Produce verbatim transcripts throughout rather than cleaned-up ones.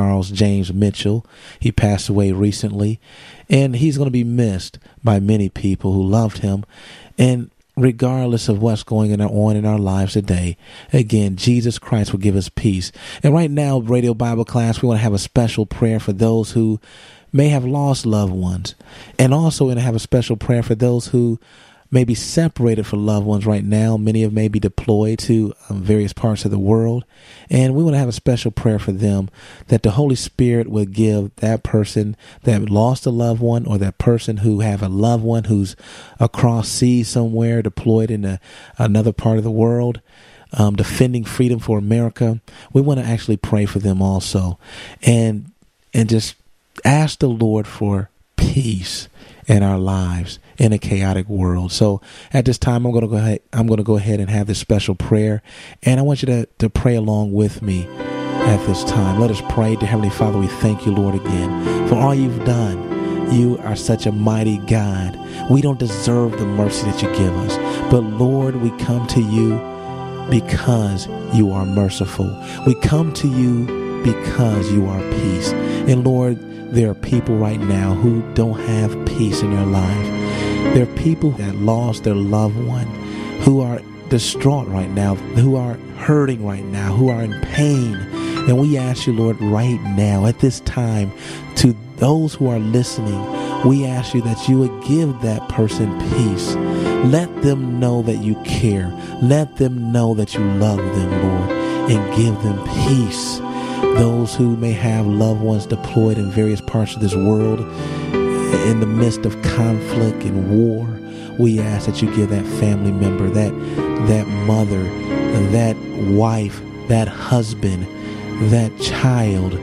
Charles James Mitchell. He passed away recently, and he's going to be missed by many people who loved him. And regardless of what's going on in our lives today, again, Jesus Christ will give us peace. And right now, Radio Bible Class, we want to have a special prayer for those who may have lost loved ones, and also going to have a special prayer for those who may be separated from loved ones right now. Many of may be deployed to um, various parts of the world. And we want to have a special prayer for them, that the Holy Spirit would give that person that lost a loved one, or that person who have a loved one who's across seas somewhere, deployed in a, another part of the world, um, defending freedom for America. We want to actually pray for them also, and and just ask the Lord for peace in our lives in a chaotic world. So at this time, I'm going to go ahead, I'm going to go ahead and have this special prayer, and I want you to, to pray along with me at this time. Let us pray. Dear Heavenly Father, we thank you, Lord, again for all you've done. You are such a mighty God. We don't deserve the mercy that you give us, but Lord, we come to you because you are merciful. We come to you because you are peace. And Lord, there are people right now who don't have peace in their life. There are people that lost their loved one, who are distraught right now, who are hurting right now, who are in pain. And we ask you, Lord, right now, at this time, to those who are listening, we ask you that you would give that person peace. Let them know that you care. Let them know that you love them, Lord, and give them peace. Those who may have loved ones deployed in various parts of this world, in the midst of conflict and war, we ask that you give that family member, that that mother, that wife, that husband, that child,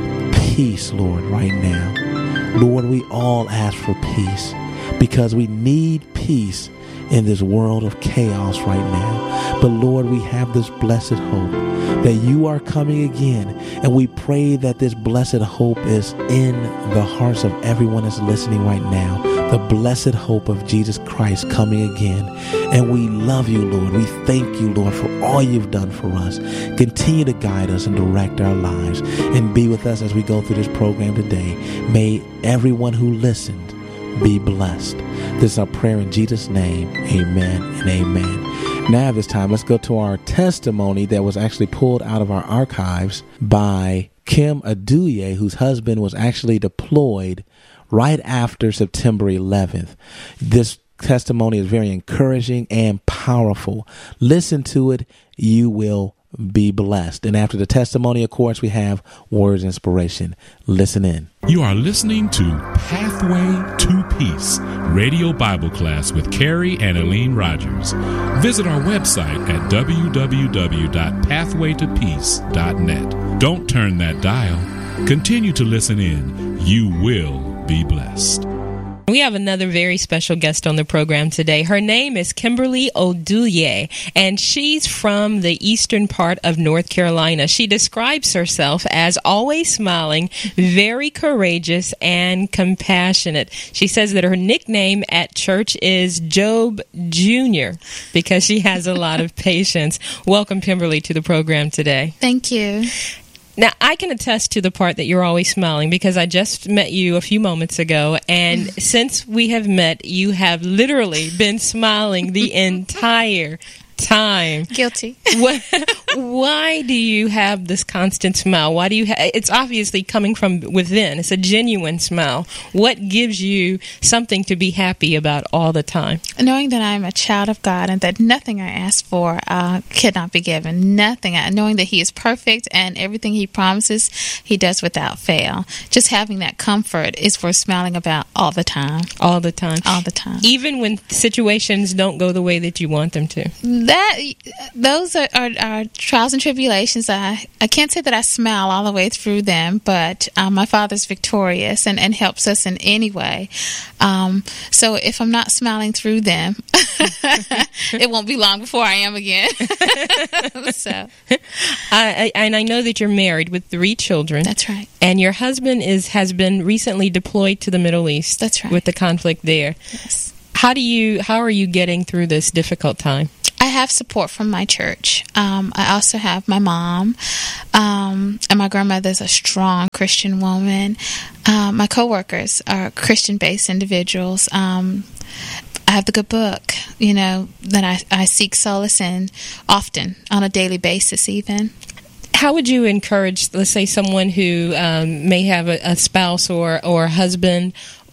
peace, Lord, right now. Lord, we all ask for peace because we need peace in this world of chaos right now. But Lord, we have this blessed hope that you are coming again, and we pray that this blessed hope is in the hearts of everyone that's listening right now. The blessed hope of Jesus Christ coming again. And we love you, Lord. We thank you, Lord, for all you've done for us. Continue to guide us and direct our lives, and be with us as we go through this program today. May everyone who listened be blessed. This is our prayer in Jesus' name. Amen and amen. Now, this time, let's go to our testimony that was actually pulled out of our archives by Kim Aduye, whose husband was actually deployed right after September eleventh. This testimony is very encouraging and powerful. Listen to it. You will be blessed. And after the testimony, of course, we have words of inspiration. Listen in. You are listening to Pathway to Peace, Radio Bible Class with Carrie and Elaine Rogers. Visit our website at w w w dot pathway to peace dot net. Don't turn that dial. Continue to listen in. You will be blessed. We have another very special guest on the program today. Her name is Kimberly Oduye, and she's from the eastern part of North Carolina. She describes herself as always smiling, very courageous, and compassionate. She says that her nickname at church is Job Junior because she has a lot of patience. Welcome, Kimberly, to the program today. Thank you. Now, I can attest to the part that you're always smiling because I just met you a few moments ago, and since we have met, you have literally been smiling the entire time. Guilty. What, why do you have this constant smile? Why do you? Ha- it's obviously coming from within. It's a genuine smile. What gives you something to be happy about all the time? Knowing that I'm a child of God and that nothing I ask for uh, cannot be given. Nothing. Knowing that He is perfect and everything He promises, He does without fail. Just having that comfort is worth smiling about all the time. All the time. All the time. Even when situations don't go the way that you want them to. That those are, are, are trials and tribulations. I I can't say that I smile all the way through them, but um, my Father's victorious and, and helps us in any way. Um, so if I'm not smiling through them, it won't be long before I am again. so, I, I, and I know that you're married with three children. That's right. And your husband is has been recently deployed to the Middle East. That's right. With the conflict there. Yes. How do you? How are you getting through this difficult time? I have support from my church. Um, I also have my mom, um, and my grandmother's a strong Christian woman. Uh, my coworkers are Christian-based individuals. Um, I have the good book, you know, that I, I seek solace in often, on a daily basis even. How would you encourage, let's say, someone who um, may have a, a spouse or, or a husband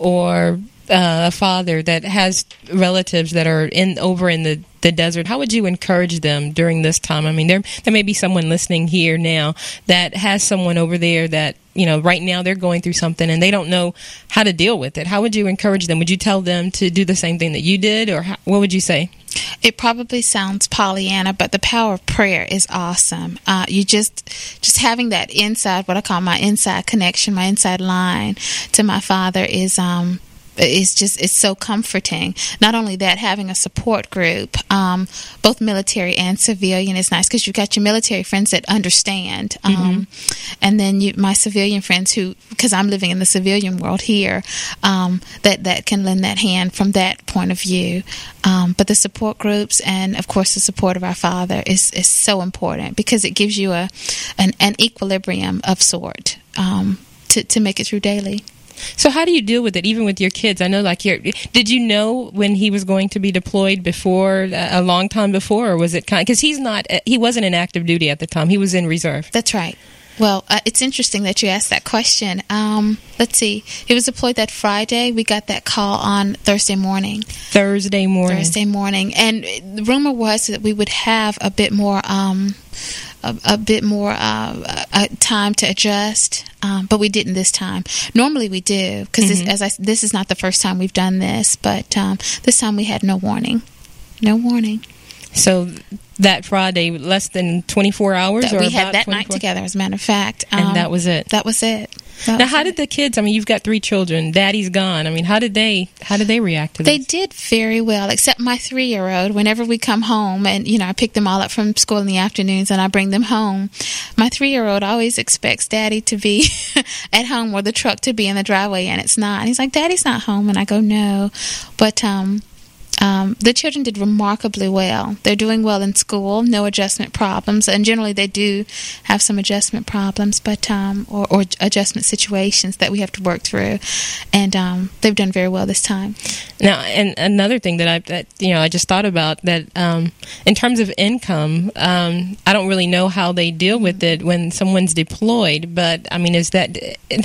or uh, a father that has relatives that are in over in the, the desert? How would you encourage them during this time? I mean, there there may be someone listening here now that has someone over there that, you know, right now they're going through something and they don't know how to deal with it. How would you encourage them? Would you tell them to do the same thing that you did, or how, what would you say? It probably sounds Pollyanna, but the power of prayer is awesome. Uh, you just, just having that inside, what I call my inside connection, my inside line to my Father is, um, It's just, it's so comforting. Not only that, having a support group, um, both military and civilian, is nice because you've got your military friends that understand. Um, mm-hmm. And then you, my civilian friends who, because I'm living in the civilian world here, um, that, that can lend that hand from that point of view. Um, but the support groups and, of course, the support of our Father is, is so important because it gives you a, an, an equilibrium of sort, um, to, to make it through daily. So how do you deal with it, even with your kids? I know, like, your, did you know when he was going to be deployed before, a long time before, or was it kind of, because he's not, he wasn't in active duty at the time. He was in reserve. That's right. Well, uh, it's interesting that you asked that question. Um, let's see. He was deployed that Friday. We got that call on Thursday morning. Thursday morning. Thursday morning. And the rumor was that we would have a bit more... Um, A, a bit more uh, uh, time to adjust, um, but we didn't this time. Normally we do, because mm-hmm. this, as I, this is not the first time we've done this, but um, this time we had no warning. No warning. So that Friday, less than twenty-four hours? That or we about had that twenty-four? Night together, as a matter of fact. Um, and that was it? That was it. That now, was how it. did the kids, I mean, you've got three children, Daddy's gone. I mean, how did they how did they react to this? They did very well, except my three-year-old. Whenever we come home, and, you know, I pick them all up from school in the afternoons and I bring them home, my three-year-old always expects Daddy to be at home or the truck to be in the driveway, and it's not. And he's like, Daddy's not home. And I go, no. But, um... Um, the children did remarkably well. They're doing well in school, no adjustment problems, and generally they do have some adjustment problems, but um, or, or adjustment situations that we have to work through, and um, they've done very well this time. Now, and another thing that I that you know I just thought about that um, in terms of income, um, I don't really know how they deal with it when someone's deployed, but I mean, is that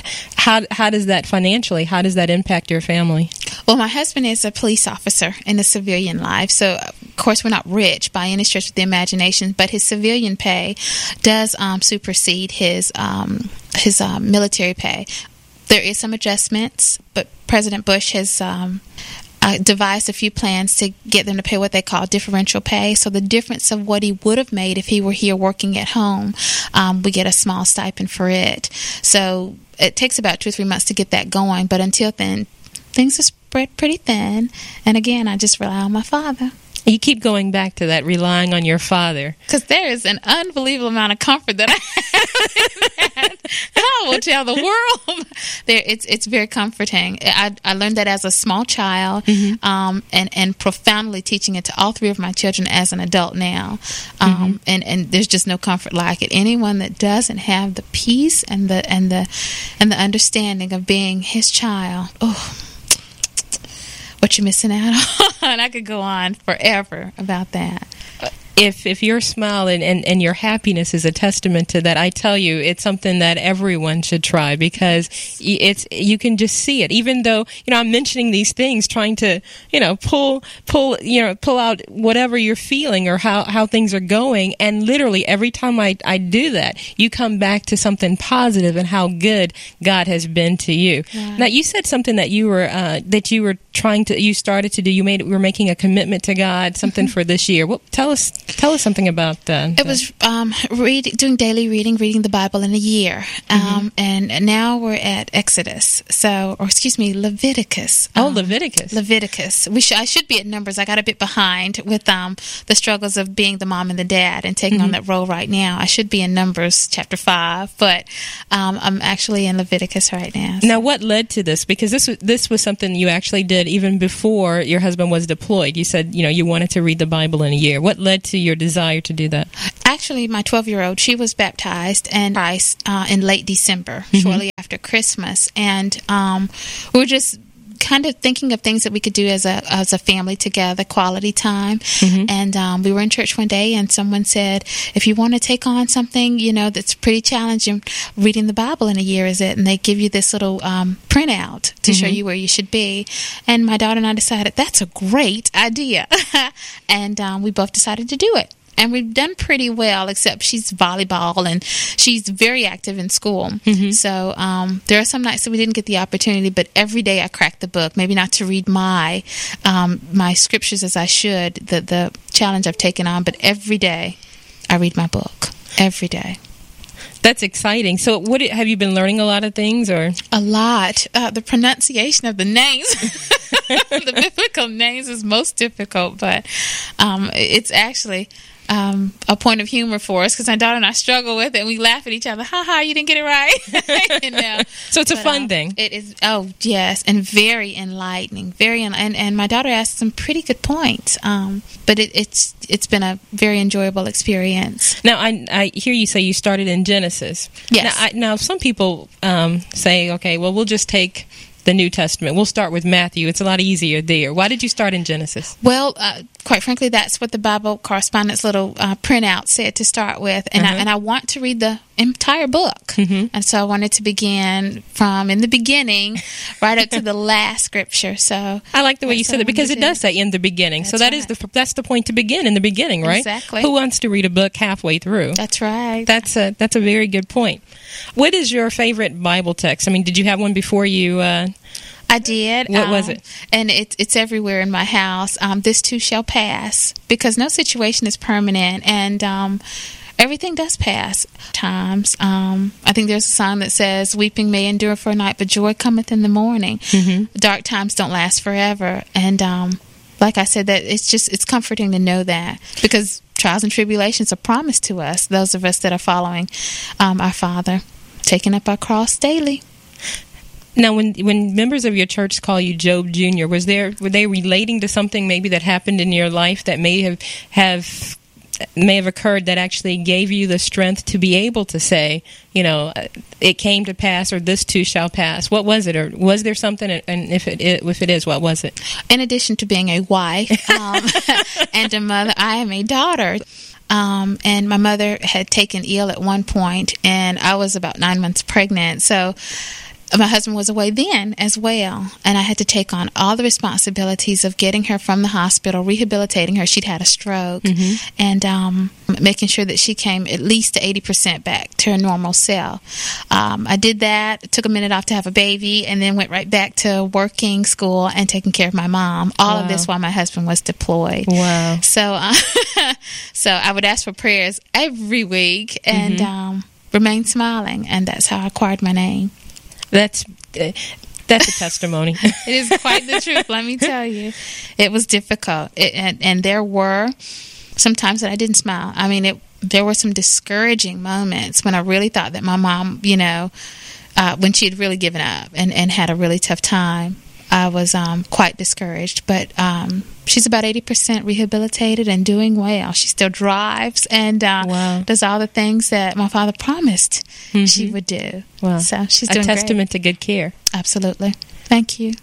how how does that financially? How does that impact your family? Well, my husband is a police officer in the civilian life, so of course we're not rich by any stretch of the imagination, but his civilian pay does um, supersede his um, his um, military pay. There is some adjustments, but President Bush has um, uh, devised a few plans to get them to pay what they call differential pay. So the difference of what he would have made if he were here working at home, um, we get a small stipend for it. So it takes about two or three months to get that going, but until then, things are spread pretty thin. And again, I just rely on my Father. You keep going back to that, relying on your Father. Because there is an unbelievable amount of comfort that I have in that. I will tell the world. There, it's it's very comforting. I, I learned that as a small child, mm-hmm. um, and, and profoundly teaching it to all three of my children as an adult now. Um, mm-hmm. and, and there's just no comfort like it. Anyone that doesn't have the peace and the and the and the understanding of being his child, oh, what you're missing out on. I could go on forever about that. If if your smile and, and, and your happiness is a testament to that, I tell you, it's something that everyone should try, because it's you can just see it. Even though, you know, I'm mentioning these things, trying to, you know, pull pull you know pull out whatever you're feeling or how, how things are going, and literally every time I, I do that, you come back to something positive and how good God has been to you. Right. Now, you said something that you were uh, that you were trying to you started to do. You made you were making a commitment to God, something mm-hmm. for this year. Well, tell us. Tell us something about that. It was um, read, doing daily reading, reading the Bible in a year. Um, mm-hmm. And now we're at Exodus. So, or excuse me, Leviticus. Oh, um, Leviticus. Leviticus. We sh- I should be at Numbers. I got a bit behind with um, the struggles of being the mom and the dad and taking mm-hmm. on that role right now. I should be in Numbers chapter five, but um, I'm actually in Leviticus right now. So. Now, what led to this? Because this was, this was something you actually did it even before your husband was deployed. You said, you know, you wanted to read the Bible in a year. What led to your desire to do that? Actually, my twelve-year-old, she was baptized in Christ uh, in late December, mm-hmm. shortly after Christmas. And um, we were just kind of thinking of things that we could do as a as a family together, quality time. Mm-hmm. And um, we were in church one day, and someone said, if you want to take on something, you know, that's pretty challenging, reading the Bible in a year, is it? And they give you this little um, printout to mm-hmm. show you where you should be. And my daughter and I decided, that's a great idea. and um, we both decided to do it. And we've done pretty well, except she's volleyball and she's very active in school. Mm-hmm. So um, there are some nights that we didn't get the opportunity, but every day I crack the book. Maybe not to read my um, my scriptures as I should, the the challenge I've taken on, but every day I read my book. Every day. That's exciting. So, what have you been learning? A lot of things, or a lot? Uh, the pronunciation of the names, the biblical names, is most difficult, but um, it's actually um, a point of humor for us because my daughter and I struggle with it, and we laugh at each other. Ha ha! You didn't get it right. you know? So it's but, a fun um, thing. It is. Oh yes, and very enlightening. Very en- and and my daughter asked some pretty good points. Um, but it, it's it's been a very enjoyable experience. Now I I hear you say you started in Genesis. Yes. Now, I, now some people um, say, okay, well we'll just take the New Testament. We'll start with Matthew. It's a lot easier there. Why did you start in Genesis? Well, uh, quite frankly, that's what the Bible correspondence little uh, printout said to start with, and uh-huh. I, and I want to read the entire book, mm-hmm. and so I wanted to begin from in the beginning right up to the last scripture. So I like the way you said it because it does say in the beginning. That's so that right. is the that's the point to begin in the beginning, right? Exactly. Who wants to read a book halfway through? That's right. That's a that's a very good point. What is your favorite Bible text? I mean, did you have one before you? Uh, I did. What um, was it? And it, it's everywhere in my house. Um, this too shall pass, because no situation is permanent, and um, everything does pass. Times, um, I think there's a song that says, "Weeping may endure for a night, but joy cometh in the morning." Mm-hmm. Dark times don't last forever, and um, like I said, that it's just it's comforting to know that, because trials and tribulations are promised to us, those of us that are following um, our Father, taking up our cross daily. Now, when when members of your church call you Job Junior, was there were they relating to something maybe that happened in your life that may have have may have occurred that actually gave you the strength to be able to say, you know, it came to pass, or this too shall pass? What was it, or was there something? And if it if it is, what was it? In addition to being a wife um, and a mother, I am a daughter. Um, and my mother had taken ill at one point, and I was about nine months pregnant. So my husband was away then as well, and I had to take on all the responsibilities of getting her from the hospital, rehabilitating her. She'd had a stroke, mm-hmm. and um, making sure that she came at least to eighty percent back to her normal self. Um, I did that, took a minute off to have a baby, and then went right back to working, school, and taking care of my mom. All wow. of this while my husband was deployed. Wow. So, uh, so I would ask for prayers every week and mm-hmm. um, remain smiling, and that's how I acquired my name. That's uh, that's a testimony. It is quite the truth, let me tell you. It was difficult, it, and, and there were some times that I didn't smile. I mean, it. There were some discouraging moments when I really thought that my mom, you know, uh, when she had really given up and, and had a really tough time, I was um, quite discouraged. But um, she's about eighty percent rehabilitated and doing well. She still drives and uh, wow. does all the things that my father promised mm-hmm. she would do. Wow. So she's a doing testament great. to good care. Absolutely. Thank you.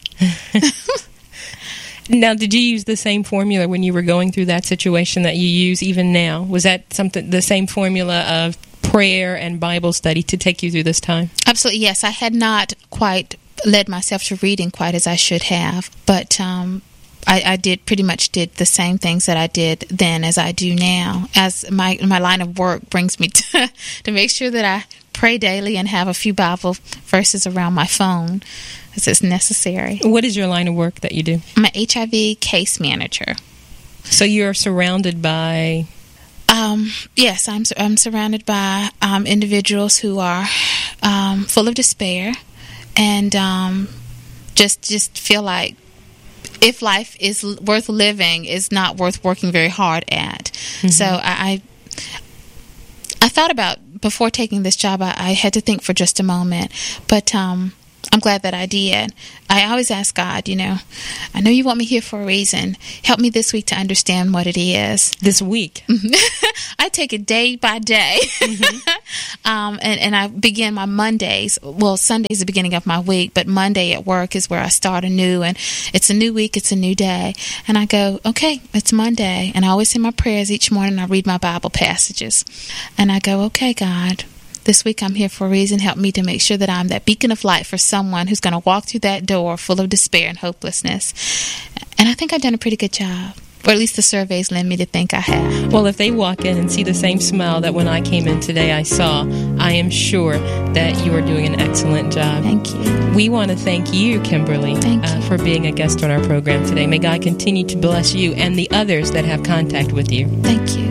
Now, did you use the same formula when you were going through that situation that you use even now? Was that something, the same formula of prayer and Bible study to take you through this time? Absolutely, yes. I had not quite led myself to reading quite as I should have, but um, I, I did pretty much did the same things that I did then as I do now. As my my line of work brings me to to make sure that I pray daily and have a few Bible verses around my phone as it's necessary. What is your line of work that you do? I'm an H I V case manager. So you're surrounded by... Um, yes, I'm I'm surrounded by um, individuals who are um, full of despair and um, just just feel like if life is worth living, it's not worth working very hard at. Mm-hmm. So I, I I thought about, before taking this job, I, I had to think for just a moment. But um, I'm glad that I did. I always ask God, you know, I know you want me here for a reason. Help me this week to understand what it is. This week? I take it day by day. Mm-hmm. um, and, and I begin my Mondays. Well, Sunday is the beginning of my week, but Monday at work is where I start anew. And it's a new week. It's a new day. And I go, okay, it's Monday. And I always say my prayers each morning. I read my Bible passages. And I go, okay, God, this week I'm here for a reason. Help me to make sure that I'm that beacon of light for someone who's going to walk through that door full of despair and hopelessness. And I think I've done a pretty good job. Or at least the surveys led me to think I have. Well, if they walk in and see the same smile that when I came in today I saw, I am sure that you are doing an excellent job. Thank you. We want to thank you, Kimberly, thank you. Uh, for being a guest on our program today. May God continue to bless you and the others that have contact with you. Thank you.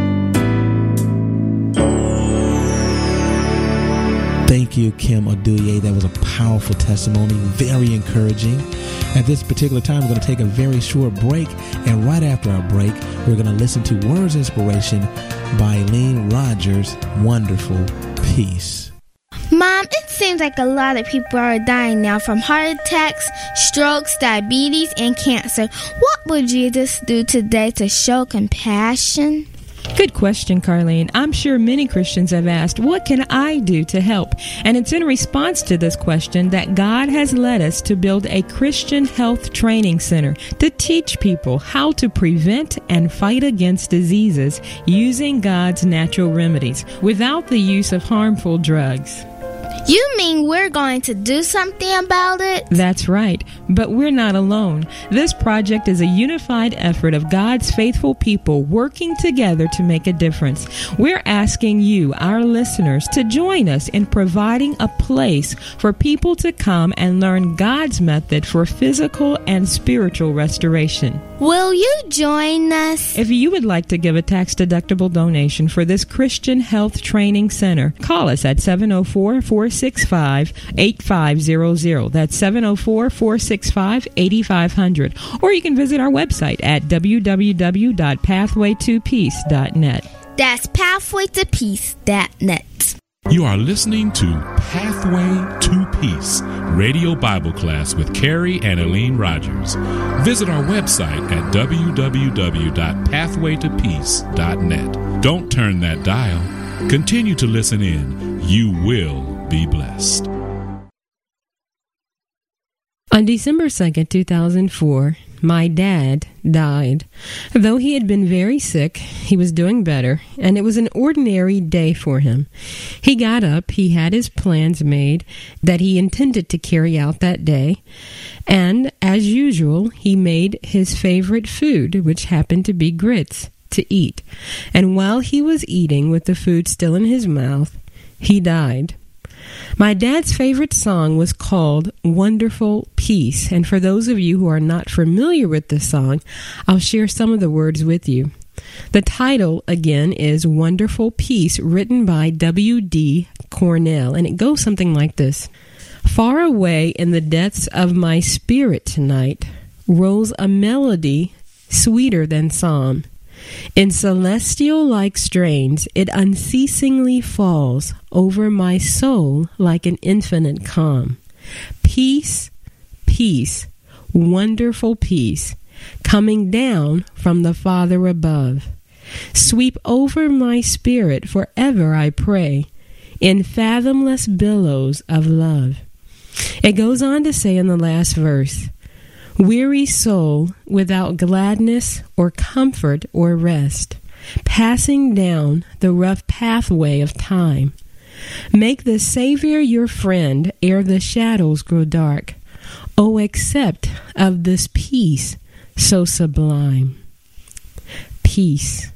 Thank you, Kim Oduye. That was a powerful testimony, very encouraging. At this particular time, we're going to take a very short break, and right after our break, we're going to listen to Words of Inspiration by Eileen Rogers, Wonderful Peace. Mom, it seems like a lot of people are dying now from heart attacks, strokes, diabetes, and cancer. What would Jesus do today to show compassion? Good question, Carlene. I'm sure many Christians have asked, what can I do to help? And it's in response to this question that God has led us to build a Christian health training center to teach people how to prevent and fight against diseases using God's natural remedies without the use of harmful drugs. You mean we're going to do something about it? That's right, but we're not alone. This project is a unified effort of God's faithful people working together to make a difference. We're asking you, our listeners, to join us in providing a place for people to come and learn God's method for physical and spiritual restoration. Will you join us? If you would like to give a tax-deductible donation for this Christian Health Training Center, call us at seven oh four, four six five, eight five zero zero. That's seven oh four, four six five, eight five zero zero. Or you can visit our website at w w w dot pathway to peace dot net. That's pathway to peace dot net. You are listening to Pathway to Peace, radio Bible class with Carrie and Eileen Rogers. Visit our website at w w w dot pathway to peace dot net. Don't turn that dial. Continue to listen in. You will be blessed. On December second, two thousand four, my dad died. Though he had been very sick, he was doing better, and it was an ordinary day for him. He got up, he had his plans made that he intended to carry out that day, and as usual, he made his favorite food, which happened to be grits, to eat. And while he was eating with the food still in his mouth, he died. My dad's favorite song was called Wonderful Peace, and for those of you who are not familiar with this song, I'll share some of the words with you. The title, again, is Wonderful Peace, written by W D Cornell, and it goes something like this. Far away in the depths of my spirit tonight rolls a melody sweeter than psalm. In celestial-like strains, it unceasingly falls over my soul like an infinite calm. Peace, peace, wonderful peace, coming down from the Father above. Sweep over my spirit forever, I pray, in fathomless billows of love. It goes on to say in the last verse, weary soul without gladness or comfort or rest, passing down the rough pathway of time. Make the Savior your friend ere the shadows grow dark. Oh, accept of this peace so sublime. Peace.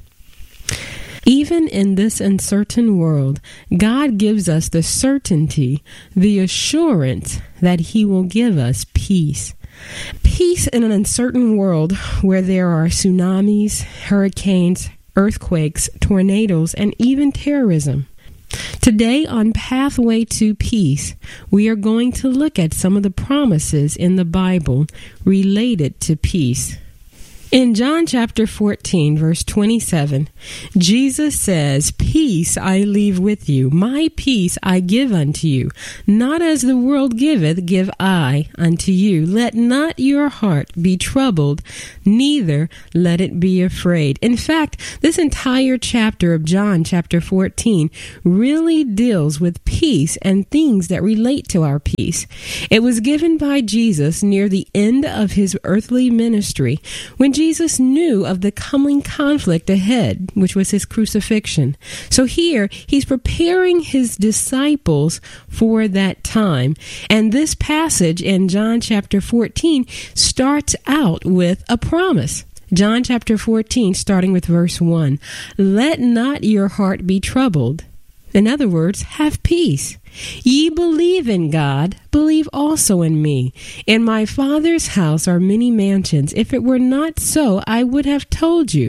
Even in this uncertain world, God gives us the certainty, the assurance that He will give us peace. Peace in an uncertain world where there are tsunamis, hurricanes, earthquakes, tornadoes, and even terrorism. Today on Pathway to Peace, we are going to look at some of the promises in the Bible related to peace. In John chapter fourteen, verse twenty-seven, Jesus says, "Peace I leave with you, my peace I give unto you. Not as the world giveth, give I unto you. Let not your heart be troubled, neither let it be afraid." In fact, this entire chapter of John chapter fourteen really deals with peace and things that relate to our peace. It was given by Jesus near the end of his earthly ministry, when Jesus knew of the coming conflict ahead, which was his crucifixion. So here, he's preparing his disciples for that time. And this passage in John chapter fourteen starts out with a promise. John chapter fourteen, starting with verse one. "Let not your heart be troubled." In other words, have peace. "Ye believe in God, believe also in me. In my Father's house are many mansions. If it were not so, I would have told you.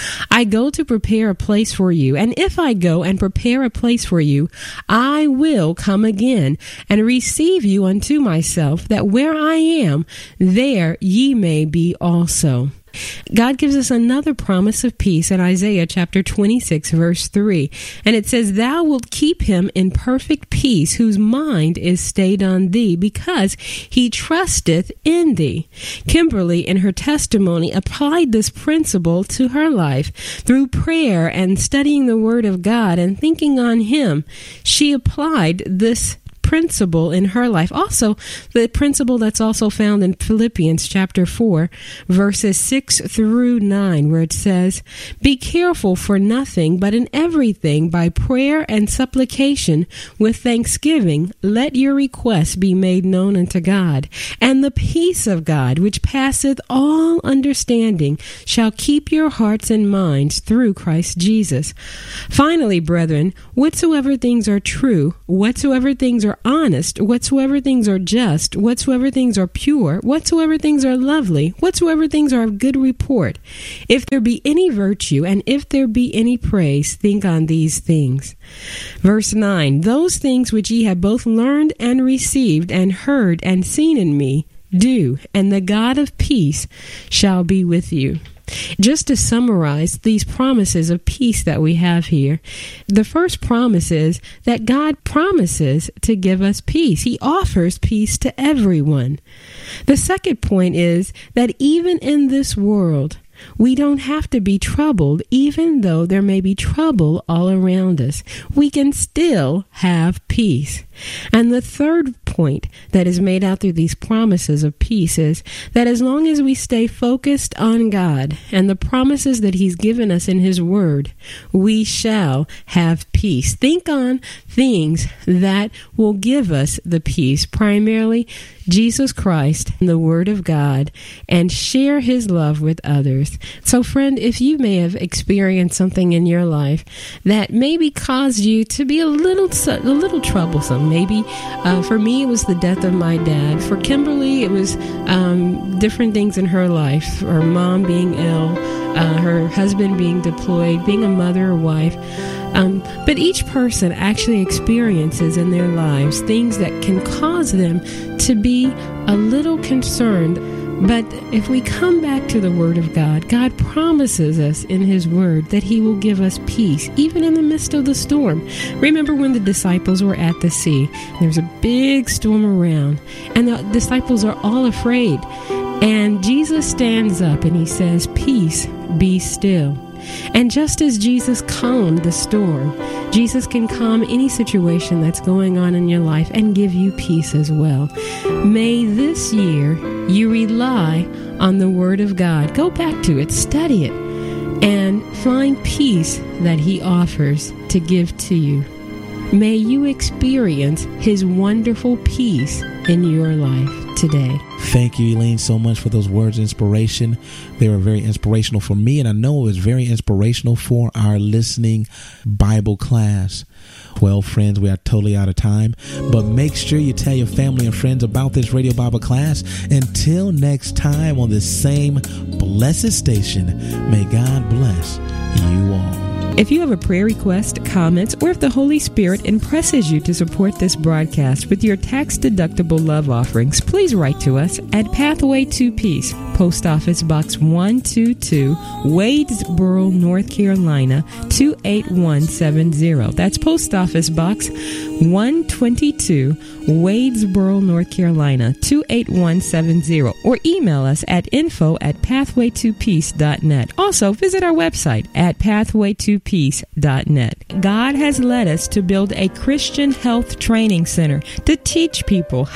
I go to prepare a place for you, and if I go and prepare a place for you, I will come again and receive you unto myself, that where I am, there ye may be also." God gives us another promise of peace in Isaiah chapter twenty-six, verse three. And it says, "Thou wilt keep him in perfect peace, whose mind is stayed on thee, because he trusteth in thee." Kimberly, in her testimony, applied this principle to her life. Through prayer and studying the Word of God and thinking on him, she applied this principle in her life. Also, the principle that's also found in Philippians chapter four, verses six through nine, where it says, "Be careful for nothing, but in everything by prayer and supplication with thanksgiving, let your requests be made known unto God. And the peace of God, which passeth all understanding, shall keep your hearts and minds through Christ Jesus." Finally, brethren, whatsoever things are true, whatsoever things are honest, whatsoever things are just, whatsoever things are pure, whatsoever things are lovely, whatsoever things are of good report, if there be any virtue, and if there be any praise, think on these things. Verse nine, "Those things which ye have both learned and received and heard and seen in me, do, and the God of peace shall be with you." Just to summarize these promises of peace that we have here, the first promise is that God promises to give us peace. He offers peace to everyone. The second point is that even in this world, we don't have to be troubled, even though there may be trouble all around us. We can still have peace. And the third point that is made out through these promises of peace is that as long as we stay focused on God and the promises that He's given us in His Word, we shall have peace. Think on things that will give us the peace, primarily Jesus Christ and the Word of God, and share His love with others. So, friend, if you may have experienced something in your life that maybe caused you to be a little, a little troublesome, maybe uh, for me it was the death of my dad. For Kimberly, it was um, different things in her life, her mom being ill, uh, her husband being deployed, being a mother or wife. Um, but each person actually experiences in their lives things that can cause them to be a little concerned. But if we come back to the Word of God, God promises us in His Word that He will give us peace, even in the midst of the storm. Remember when the disciples were at the sea, there's a big storm around, and the disciples are all afraid. And Jesus stands up and He says, "Peace, be still." And just as Jesus calmed the storm, Jesus can calm any situation that's going on in your life and give you peace as well. May this year you rely on the Word of God. Go back to it, study it, and find peace that He offers to give to you. May you experience His wonderful peace in your life today. Thank you, Elaine, so much for those words of inspiration. They were very inspirational for me, and I know it was very inspirational for our listening Bible class. Well, friends, we are totally out of time, but make sure you tell your family and friends about this Radio Bible class. Until next time on this same blessed station, may God bless you all. If you have a prayer request, comments, or if the Holy Spirit impresses you to support this broadcast with your tax-deductible love offerings, please write to us at Pathway to Peace, Post Office Box one two two, Wadesboro, North Carolina, two eight one seven zero. That's Post Office Box one twenty-two, Wadesboro, North Carolina, two eight one seven zero. Or email us at info at pathway to peace dot net. Also, visit our website at pathway to peace dot net. God has led us to build a Christian health training center to teach people